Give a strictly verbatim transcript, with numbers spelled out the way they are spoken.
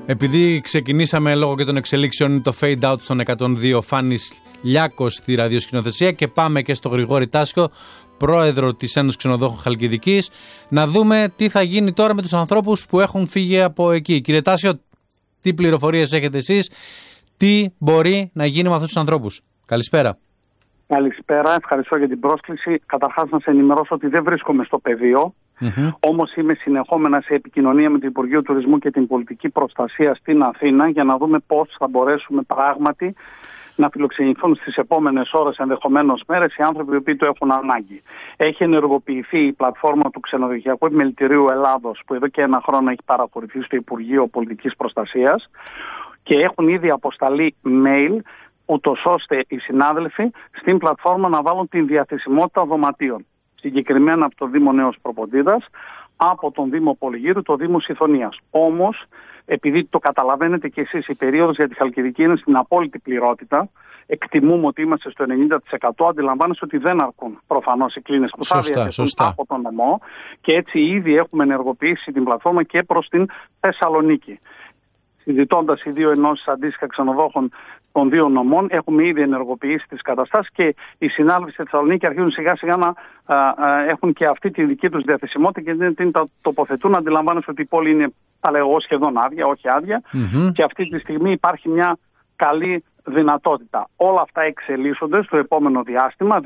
Επειδή ξεκινήσαμε λόγω και των εξελίξεων το fade out στον εκατόν δύο, Φάνης Λιάκος στη ραδιοσκηνοθεσία, και πάμε και στο Γρηγόρη Τάσιο, πρόεδρο της Ένωσης Ξενοδόχων Χαλκιδικής, να δούμε τι θα γίνει τώρα με τους ανθρώπους που έχουν φύγει από εκεί. Κύριε Τάσιο, τι πληροφορίες έχετε εσείς, τι μπορεί να γίνει με αυτούς τους ανθρώπους? Καλησπέρα. Καλησπέρα, ευχαριστώ για την πρόσκληση. Καταρχάς να σε ενημερώσω ότι δεν βρίσκομαι στο πεδίο, mm-hmm. όμως είμαι συνεχόμενα σε επικοινωνία με το Υπουργείο Τουρισμού και την Πολιτική Προστασία στην Αθήνα για να δούμε πώς θα μπορέσουμε πράγματι να φιλοξενηθούν στις επόμενες ώρες, ενδεχομένως μέρες, οι άνθρωποι οι οποίοι το έχουν ανάγκη. Έχει ενεργοποιηθεί η πλατφόρμα του Ξενοδοχειακού Επιμελητηρίου Ελλάδος, που εδώ και ένα χρόνο έχει παραχωρηθεί στο Υπουργείο Πολιτικής Προστασίας, και έχουν ήδη αποσταλεί mail, ούτως ώστε οι συνάδελφοι στην πλατφόρμα να βάλουν την διαθεσιμότητα δωματίων. Συγκεκριμένα από το Δήμο Νέος Προποντίδας, από τον Δήμο Πολυγύρου, το Δήμο Σιθωνίας. Όμως, επειδή το καταλαβαίνετε και εσείς, η περίοδος για τη Χαλκιδική είναι στην απόλυτη πληρότητα, εκτιμούμε ότι είμαστε στο ενενήντα τοις εκατό, αντιλαμβάνεστε ότι δεν αρκούν προφανώς οι κλίνες που θα διαθέσουν από τον νομό, και έτσι ήδη έχουμε ενεργοποιήσει την πλατφόρμα και προς την Θεσσαλονίκη. Συζητώντας οι δύο ενώσεις αντίστοιχα ξενοδόχων των δύο νομών, έχουμε ήδη ενεργοποιήσει τις καταστάσεις και οι συνάδελφοι στη Θεσσαλονίκη αρχίζουν σιγά σιγά να α, α, έχουν και αυτή τη δική τους διαθεσιμότητα και την τα τοποθετούν. Αντιλαμβάνεσαι ότι η πόλη είναι, θα λέω εγώ, σχεδόν άδεια, όχι άδεια, mm-hmm. και αυτή τη στιγμή υπάρχει μια καλή δυνατότητα. Όλα αυτά εξελίσσονται στο επόμενο διάστημα.